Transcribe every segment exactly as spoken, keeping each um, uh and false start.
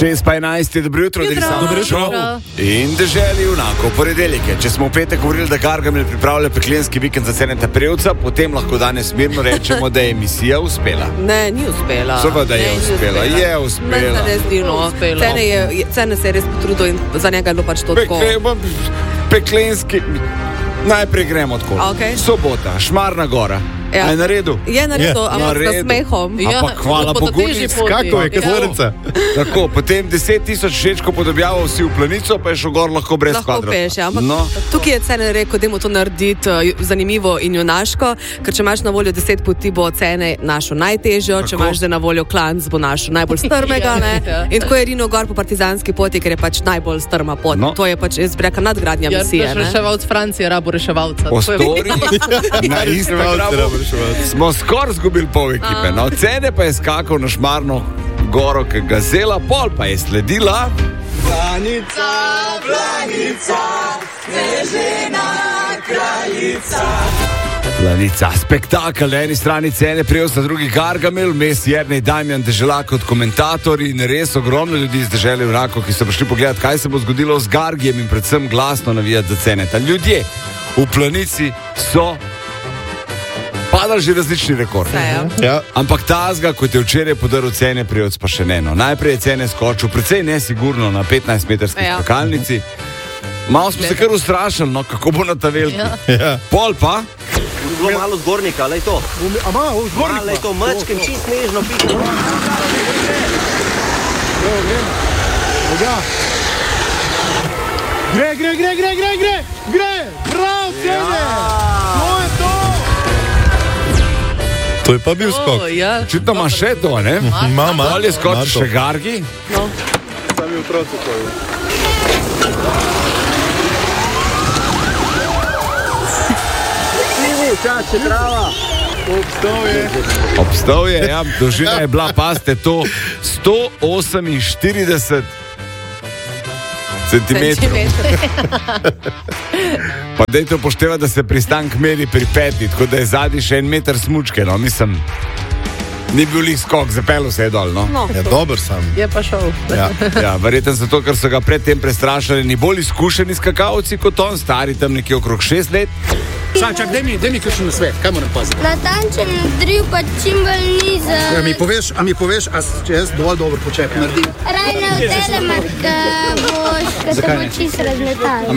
šest pa enajst je dobro jutro, da Dobro nisem jutro. In deželi junako, ponedeljke. Če smo v petek govorili, da Gargamel pripravlja peklenski vikend za Ceneta Prevca, potem lahko danes mirno rečemo, da je misija uspela. Ne, ni uspela. Seveda je Ne, ni uspela, je uspela. Meni se ne zdi, no. Uspela. Cene, je, cene se je res potrudil in za njega je bilo pač to tako. Pekle, peklenski. Najprej gremo tako. Okay. Sobota, Šmarna gora. Ja. A je na redu? Je naredil, Na ampak s redu. smehom. Ja, Ampak hvala po Bogu, težji nic. poti. Kako je, Ja. kazalica? Tako, potem deset tisoč všečkov podobjavo vsi v planico, pa je šel gor lahko brez Lahko kvadra. peš, ja, ampak No. tukaj je Cene rekel, da mu to narediti uh, zanimivo in junaško, ker če imaš na voljo deset poti, bo Cene našel najtežjo, če Tako. imaš da na voljo Klanc, bo našel najbolj strmega, ne? Ja. In tako je rinil gor po partizanski poti, ker je pač najbolj strma pot. No. To je pač, jaz bi rekla, nadgradnja Ja, misije, ne? reševalc Francije, rabo reševalca. To je- Ostori na Instagramu smo skoraj zgubili pol ekipe. No, Cene pa je skakal na Šmarno goro, ki gazela, pol pa je sledila. Planica, planica, snežena kraljica. Planica, spektakel, na eni strani Cene Prevc, na drugi Gargamel, vmes Jernej Damjan Deželak kot komentator in res ogromno ljudi iz dežele Vrako, ki so prišli pogledat, kaj se bo zgodilo z Gargijem in predvsem glasno navijati za Ceneta. Ljudje v Planici so padali že različni rekordi. Ja. Ampak tazga, kot je včeraj podaril Cene Prevc, pa še ne. No. Najprej je Cene skočil, precej nesigurno na petnajstmetrski Ja. skakalnici. Malo smo se kar ustrašili, no, kako bo na ta veliki. Ja. Ja. Pol pa, Bilo malo zgornika, lej to. Ama, v Malo lej to, mačkem čist nežno piše. Gre, gre, gre, gre, gre, gre, gre, prav, Cene! To je to! To je pa bil skok. O, ja. očitno ima še to, ne? Mama, Pol je skočil še Gargi. No. Sam je v otroci to. Čače, trava. Obstal je. Obstal je, ja, dolžina je bila, paste, to sto oseminštirideset centimetrov. Pa dajte upoštevati, da se pristank meri pri peti, tako da je zadnji še en meter smučke, no, mislim, ni bil lih skok, zapelo se je dol, no. No. Ja, dober sam. Je pa šel. Ja. Ja, verjetno zato, ker so ga predtem prestrašali ni bolj izkušeni skakalci kot on, stari tam nekje okrog šest let. Čak, čak, daj mi, daj mi kakšen nasvet, kaj moram paziti? Natančen driv, pa čim bolj nizek. A mi poveš, a mi poveš, a s- če jaz dovolj dobro počep naredim? Raj ne v telemat, ka boš, ka se bo čist razmetal.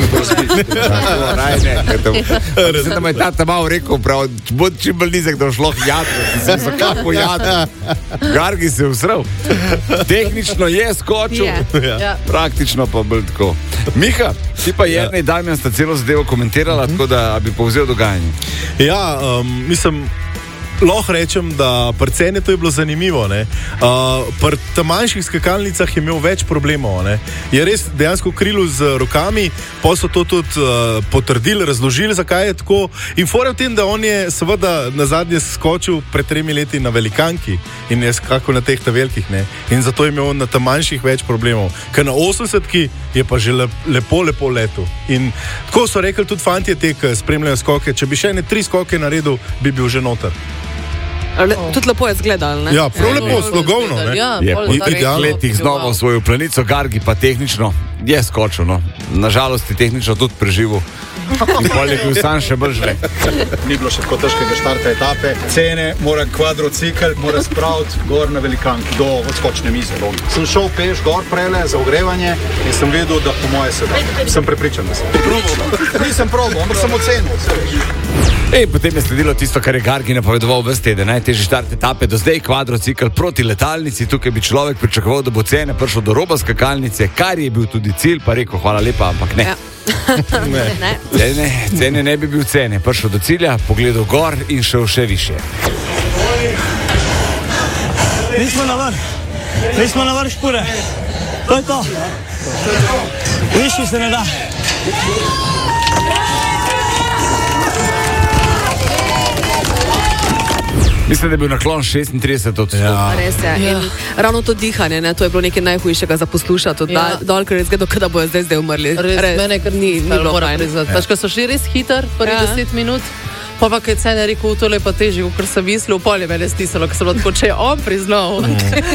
Raj ne, ker to- Mislim, da mu je tata malo rekel, prav, bo čim bolj nizek, da bo šlo jadro. Sem se kako jadro. Gargi se je usral. Tehnično je skočil, Je. Ja. praktično pa bolj tako. Miha, ti pa Jernej Damjan sta celo zadevo komentirala, tako da bi povzel dogajanje. Ja, um, mislim, lahko rečem, da pri Cene to je bilo zanimivo. ne. Uh, pri tem manjših skakalnicah je imel več problemov. Ne. Je res dejansko krilo z rokami, pa so to tudi uh, potrdili, razložili, zakaj je tako. In fora v tem, da on je seveda na zadnje skočil pred tremi leti na velikanki in je skakal na teh ta velikih. Ne. In zato je imel na tem manjših več problemov. Ker na osemdesetki je pa že lep, lepo, lepo letel. In tako so rekli tudi fantje, te, ki spremljajo skoke, če bi še ene tri skoke naredil, bi bil že noter. Le, tudi lepo je zgledal, ne? Ja, prav lepo, Ja, slogovno. Ne? Ja, Je pol po tako treh idealno. letih znova osvojil planico, Gargi pa tehnično je skočil. No. Nažalost je tehnično tudi preživel. In pol je bil sam še bolj žle. Ni bilo še tako težkega štarta etape. Cene, mora kvadrocikl, mora spraviti gor na velikanki, do odskočne mize. Sem šel peš gor prele za ogrevanje in sem videl, da po moje se da. Sem prepričan, da sem. Nisem probal, ampak sem ocenil. In potem je sledilo tisto, kar je Gargi napovedoval ves teden. Najtežji štart etape do zdaj, kvadrocikl proti letalnici. Tukaj bi človek pričakoval, da bo Cene prišel do roba skakalnice, kar je bil tudi cilj, pa rekel hvala lepa, ampak ne. Ja. Ne. Ne. Cene, cene ne bi bil Cene. Prišel do cilja, pogledal gor in šel še više. Nismo na vrh, nismo na vrh špure. To je to. Višji se ne da. Mislim, da je bil naklon šestintrideset odstotkov. Ja. Res je. Ja. In ravno to dihanje, ne, to je bilo nekaj najhujšega za poslušati. Od Ja. ja. dol, ker je zgledal, da bojo zdaj, zdaj umrli. Res, res mene kar ni, ni bilo moram fajn. priznati. Ja. Ko so šli res hiter, prvih Ja. ja. deset minut, pa pa kaj Cene rekel, tole pa težje, kot sem mislil, polje mene stisalo, ker sem bilo tako, če je on priznal.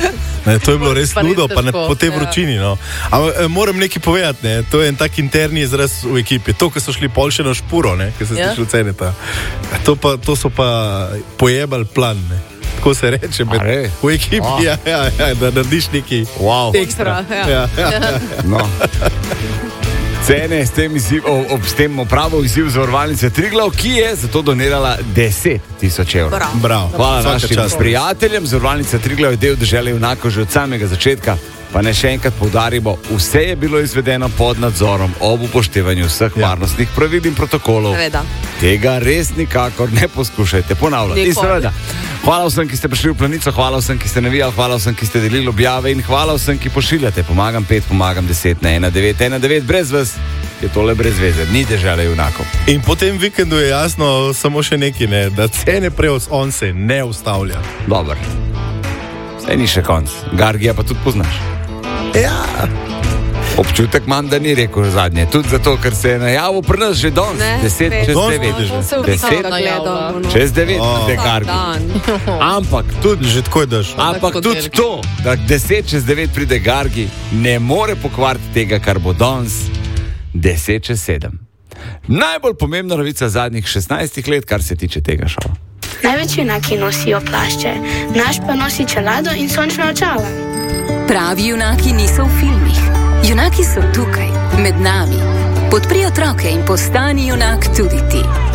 Ne, to je bilo res Pa res ludo, pa ne, težko, po tej ja. vročini. No. Ampak eh, moram nekaj povedati, ne. To je en tak interni izraz v ekipi. To, ko so šli pol še na špuro, ki se Ja. sliši v ceneta. To, pa, to so pa pojebali plan. Ne. Tako se reče med, A re? v ekipi, Oh. ja, ja, ja, da narediš nekaj Wow. ekstra. Ja. Ja, ja. No. Cene s tem, izziv, ob, s tem opravo izziv zavarovalnice Triglav, ki je zato donirala deset tisoč evrov. Bravo. Bravo. Hvala Vsaka našim čast. prijateljem. Zavarovalnica Triglav je del dežele junakov že od samega začetka. Pa ne še enkrat poudarimo, vse je bilo izvedeno pod nadzorom ob upoštevanju vseh Ja. varnostnih pravil in protokolov. Seveda. Tega res nikakor ne poskušajte ponavljati. In Nikoli. seveda, hvala vsem, ki ste prišli v Planico, hvala vsem, ki ste navijali, hvala vsem, ki ste delili objave in hvala vsem, ki pošiljate. Pomagam pet, pomagam deset na ena devet ena devet. Brez vas je tole brez veze, ni dežele junakov. In po tem vikendu je jasno samo še nekaj, ne, da cene prevoz on se ne ustavlja. Dober. Saj ni še konc. Gargija pa tudi poznaš. Ja. Občutek imam, da ni rekel zadnje. Tudi zato, ker se je najavil pri nas že danes. Ne, Deset spet. čez Danes devet. vidiš, To se v Deset Vikendu gledamo. no. čez devet, Oh. te Vsak gargi. dan. Ampak tudi, Že tako je daš. ampak kot tudi dergi. to, da deset čez devet pride gargi, ne more pokvariti tega, kar bo danes deset čez sedem. Najbolj pomembna novica zadnjih šestnajstih let, kar se tiče tega šova. Največji junaki nosijo plašče, naš pa nosi čelado in sončna očala. Pravi junaki niso v filmih. Junaki so tukaj, med nami. Podpri otroke in postani junak tudi ti.